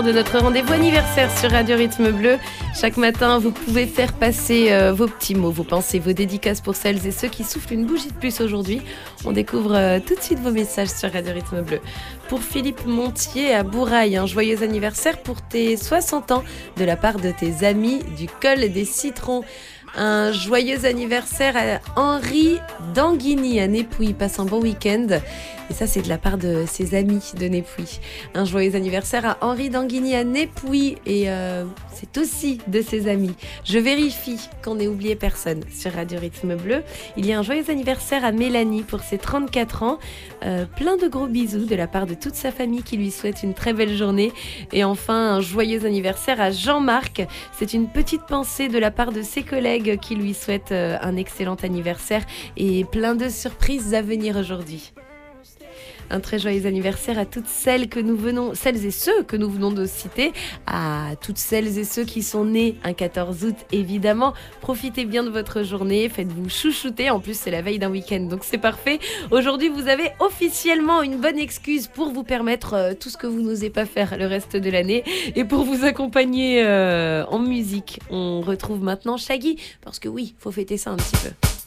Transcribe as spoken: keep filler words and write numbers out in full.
De notre rendez-vous anniversaire sur Radio Rythme Bleu. Chaque matin, vous pouvez faire passer euh, vos petits mots, vos pensées, vos dédicaces pour celles et ceux qui soufflent une bougie de plus aujourd'hui. On découvre euh, tout de suite vos messages sur Radio Rythme Bleu. Pour Philippe Montier à Bourail, un joyeux anniversaire pour tes soixante ans de la part de tes amis du Col des Citrons. Un joyeux anniversaire à Henri Danguigny à Népouy. Passe un bon week-end. Et ça, c'est de la part de ses amis de Népouy. Un joyeux anniversaire à Henri Danguigny à Népouy. Et euh, c'est aussi de ses amis. Je vérifie qu'on n'ait oublié personne sur Radio Rythme Bleu. Il y a un joyeux anniversaire à Mélanie pour ses trente-quatre ans. Euh, plein de gros bisous de la part de toute sa famille qui lui souhaite une très belle journée. Et enfin, un joyeux anniversaire à Jean-Marc. C'est une petite pensée de la part de ses collègues qui lui souhaitent euh, un excellent anniversaire et plein de surprises à venir aujourd'hui. Un très joyeux anniversaire à toutes celles que nous venons, celles et ceux que nous venons de citer, à toutes celles et ceux qui sont nés un quatorze août, évidemment. Profitez bien de votre journée, faites-vous chouchouter. En plus, c'est la veille d'un week-end, donc c'est parfait. Aujourd'hui, vous avez officiellement une bonne excuse pour vous permettre euh, tout ce que vous n'osez pas faire le reste de l'année et pour vous accompagner euh, en musique. On retrouve maintenant Shaggy, parce que oui, faut fêter ça un petit peu.